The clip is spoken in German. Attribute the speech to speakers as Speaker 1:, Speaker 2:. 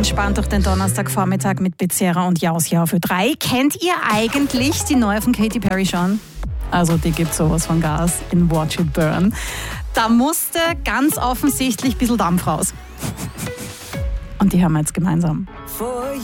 Speaker 1: entspannt durch den Donnerstagvormittag mit Becerra und Jaus Jau für 3. Kennt ihr eigentlich die neue von Katy Perry schon? Also die gibt sowas von Gas in Watch It Burn. Da musste ganz offensichtlich ein bisschen Dampf raus. Und die hören wir jetzt gemeinsam.
Speaker 2: For